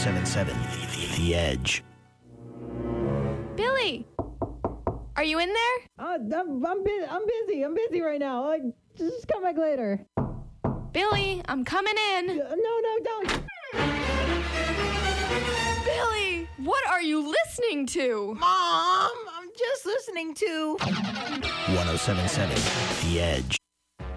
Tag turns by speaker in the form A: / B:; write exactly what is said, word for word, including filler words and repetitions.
A: seven point seven The Edge.
B: Billy! Are you in there?
C: Uh, I'm, I'm, bu- I'm busy. I'm busy right now. Like, just come back later.
B: Billy, I'm coming in.
C: Uh, no, no, don't.
B: Billy, what are you listening to?
D: Mom, I'm just listening to
A: one oh seven point seven The Edge.